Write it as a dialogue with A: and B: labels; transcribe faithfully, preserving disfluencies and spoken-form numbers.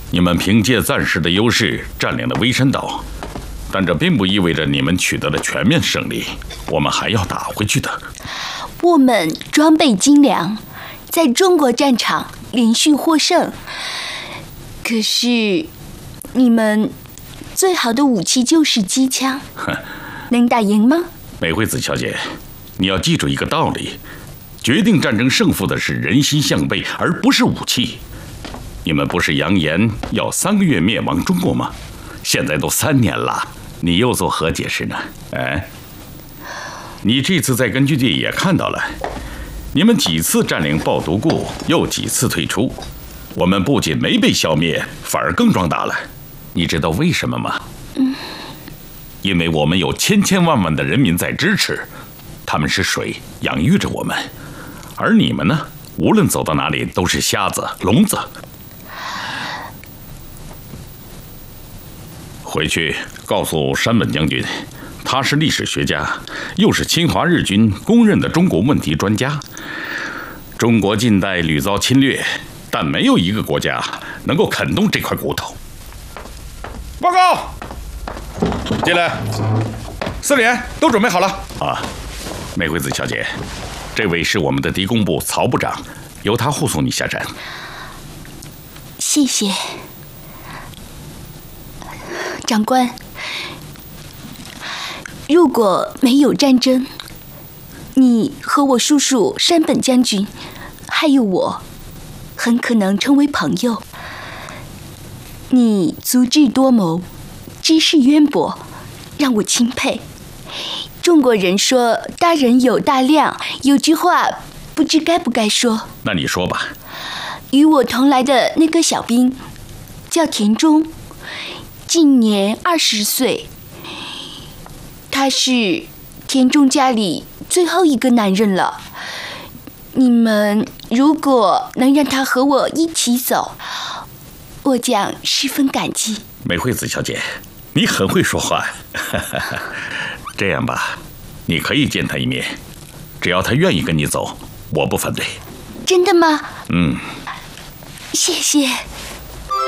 A: 你们凭借暂时的优势占领了微山岛，但这并不意味着你们取得了全面胜利，我们还要打回去的。
B: 我们装备精良，在中国战场连续获胜。可是，你们最好的武器就是机枪，能打赢吗？
A: 美惠子小姐，你要记住一个道理：决定战争胜负的是人心向背，而不是武器。你们不是扬言要三个月灭亡中国吗？现在都三年了，你又作何解释呢？哎，你这次在根据地也看到了，你们几次占领鲍独固，又几次退出，我们不仅没被消灭，反而更壮大了。你知道为什么吗？嗯，因为我们有千千万万的人民在支持，他们是水养育着我们，而你们呢，无论走到哪里都是瞎子、聋子。回去告诉山本将军，他是历史学家，又是侵华日军公认的中国问题专家。中国近代屡遭侵略，但没有一个国家能够啃动这块骨头。
C: 报告，进来，司令员都准备好了
A: 啊。美惠子小姐，这位是我们的敌工部曹部长，由他护送你下山。
B: 谢谢。长官，如果没有战争，你和我叔叔山本将军，还有我，很可能成为朋友。你足智多谋，知识渊博，让我钦佩。中国人说大人有大量，有句话不知该不该说。
A: 那你说吧。
B: 与我同来的那个小兵叫田中，今年二十岁，他是田中家里最后一个男人了。你们如果能让他和我一起走，我将十分感激。
A: 美惠子小姐，你很会说话。这样吧，你可以见他一面，只要他愿意跟你走，我不反对。
B: 真的吗？
A: 嗯。
B: 谢谢。